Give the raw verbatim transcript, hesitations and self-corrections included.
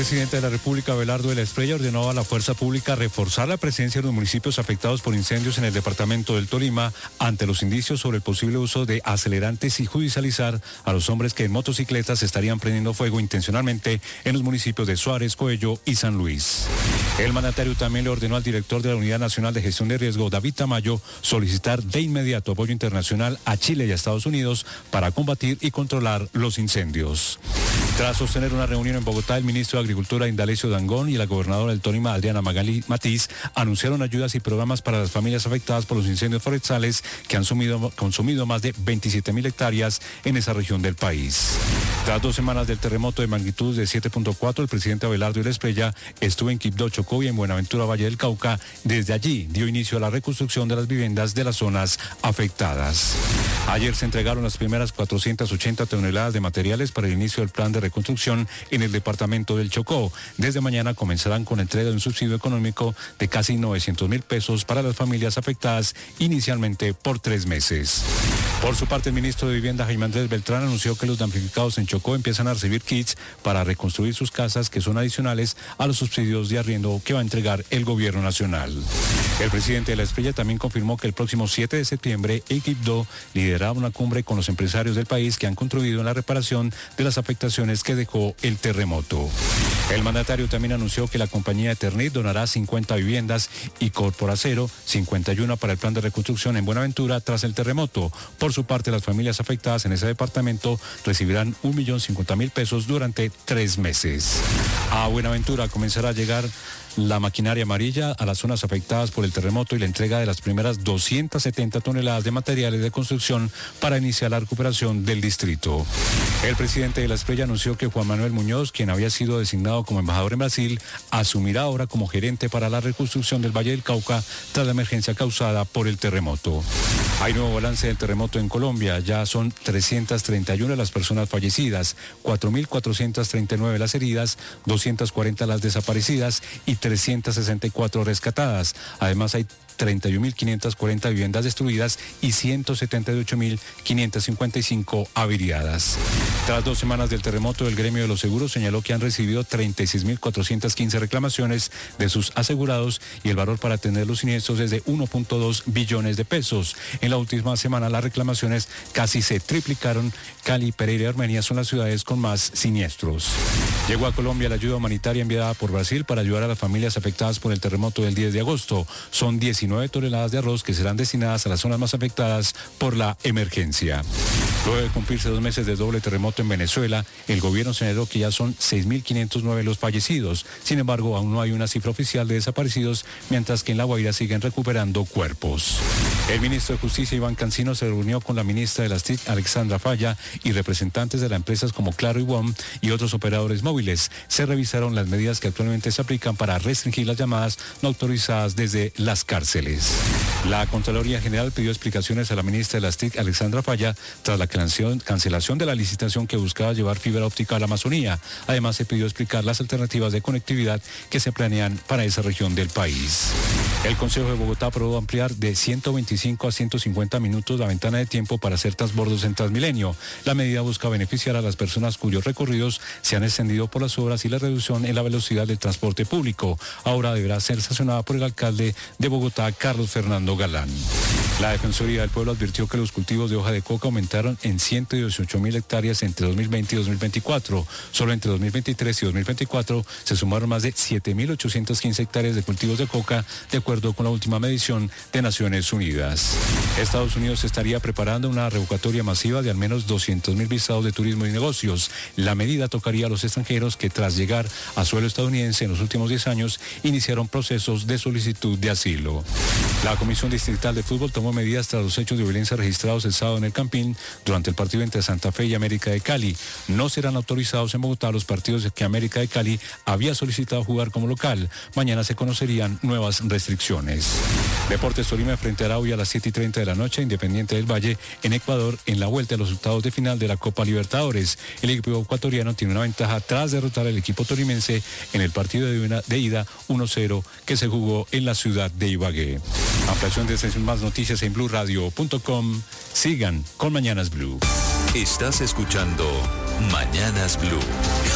presidente de la República, Abelardo de la Espriella, ordenó a la fuerza pública reforzar la presencia en los municipios afectados por incendios en el departamento del Tolima ante los indicios sobre el posible uso de acelerantes y judicializar a los hombres que en motocicletas estarían prendiendo fuego intencionalmente en los municipios de Suárez, Coello y San Luis. El mandatario también le ordenó al director de la Unidad Nacional de Gestión de Riesgo, David Tamayo, solicitar de inmediato apoyo internacional a Chile y a Estados Unidos para combatir y controlar los incendios. Tras sostener una reunión en Bogotá, el ministro de Agricultura, Indalecio Dangond, y la gobernadora del Tolima, Adriana Magali Matiz, anunciaron ayudas y programas para las familias afectadas por los incendios forestales que han sumido, consumido más de veintisiete mil hectáreas en esa región del país. Tras dos semanas del terremoto de magnitud de siete punto cuatro, el presidente Abelardo de la Espriella estuvo en Quibdó, Chocó y en Buenaventura, Valle del Cauca. Desde allí dio inicio a la reconstrucción de las viviendas de las zonas afectadas. Ayer se entregaron las primeras cuatrocientas ochenta toneladas de materiales para el inicio del plan de reconstrucción en el departamento del Chocó. Desde mañana comenzarán con entrega de un subsidio económico de casi novecientos mil pesos para las familias afectadas, inicialmente por tres meses. Por su parte, el ministro de Vivienda, Jaime Andrés Beltrán, anunció que los damnificados en Chocó empiezan a recibir kits para reconstruir sus casas, que son adicionales a los subsidios de arriendo que va a entregar el gobierno nacional. El presidente de la Espriella también confirmó que el próximo siete de septiembre en Quibdó liderará una cumbre con los empresarios del país que han contribuido en la reparación de las afectaciones que dejó el terremoto. El mandatario también anunció que la compañía Eternit donará cincuenta viviendas y Corporacero cincuenta y uno para el plan de reconstrucción en Buenaventura tras el terremoto. Por su parte, las familias afectadas en ese departamento recibirán un millón cincuenta mil pesos durante tres meses. A Buenaventura comenzará a llegar la maquinaria amarilla a las zonas afectadas por el terremoto y la entrega de las primeras doscientas setenta toneladas de materiales de construcción para iniciar la recuperación del distrito. El presidente de la Espriella anunció que Juan Manuel Muñoz, quien había sido designado como embajador en Brasil, asumirá ahora como gerente para la reconstrucción del Valle del Cauca tras la emergencia causada por el terremoto. Hay nuevo balance del terremoto en Colombia. Ya son trescientas treinta y una las personas fallecidas, cuatro mil cuatrocientas treinta y nueve las heridas, doscientas cuarenta las desaparecidas y trescientas sesenta y cuatro rescatadas. Además, hay treinta y un mil quinientas cuarenta viviendas destruidas y ciento setenta y ocho mil quinientas cincuenta y cinco averiadas. Tras dos semanas del terremoto, el gremio de los seguros señaló que han recibido treinta y seis mil cuatrocientas quince reclamaciones de sus asegurados y el valor para atender los siniestros es de uno punto dos billones de pesos. En la última semana las reclamaciones casi se triplicaron. Cali, Pereira y Armenia son las ciudades con más siniestros. Llegó a Colombia la ayuda humanitaria enviada por Brasil para ayudar a las familias afectadas por el terremoto del diez de agosto. Son diecinueve toneladas de arroz que serán destinadas a las zonas más afectadas por la emergencia. Luego de cumplirse dos meses de doble terremoto en Venezuela, el gobierno señaló que ya son seis mil quinientos nueve los fallecidos. Sin embargo, aún no hay una cifra oficial de desaparecidos, mientras que en La Guaira siguen recuperando cuerpos. El ministro de Justicia, Iván Cancino, se reunió con la ministra de las T I C, Alexandra Falla, y representantes de las empresas como Claro y W O M y otros operadores móviles. Se revisaron las medidas que actualmente se aplican para restringir las llamadas no autorizadas desde las cárceles. La Contraloría General pidió explicaciones a la ministra de las T I C, Alexandra Falla, tras la cancelación, cancelación de la licitación que buscaba llevar fibra óptica a la Amazonía. Además, se pidió explicar las alternativas de conectividad que se planean para esa región del país. El Consejo de Bogotá aprobó ampliar de ciento veinticinco a ciento cincuenta minutos la ventana de tiempo para hacer transbordos en Transmilenio. La medida busca beneficiar a las personas cuyos recorridos se han extendido por las obras y la reducción en la velocidad del transporte público. Ahora deberá ser sancionada por el alcalde de Bogotá, Carlos Fernando Galán. La Defensoría del Pueblo advirtió que los cultivos de hoja de coca aumentaron en ciento dieciocho mil hectáreas entre dos mil veinte y dos mil veinticuatro. Solo entre dos mil veintitrés y dos mil veinticuatro se sumaron más de siete mil ochocientas quince hectáreas de cultivos de coca, de acuerdo con la última medición de Naciones Unidas. Estados Unidos estaría preparando una revocatoria masiva de al menos doscientos mil visados de turismo y negocios. La medida tocaría a los extranjeros que, tras llegar a suelo estadounidense en los últimos diez años, iniciaron procesos de solicitud de asilo. La Comisión Distrital de Fútbol tomó medidas tras los hechos de violencia registrados el sábado en el Campín durante el partido entre Santa Fe y América de Cali. No serán autorizados en Bogotá los partidos que América de Cali había solicitado jugar como local. Mañana se conocerían nuevas restricciones. Deportes Tolima enfrentará hoy a las siete y treinta de la noche a Independiente del Valle en Ecuador en la vuelta a los octavos de final de la Copa Libertadores. El equipo ecuatoriano tiene una ventaja tras derrotar al equipo tolimense en el partido de ida uno cero que se jugó en la ciudad de Ibagué. Ampliación de estas más noticias en blue radio punto com. Sigan con Mañanas Blue. Estás escuchando Mañanas Blue.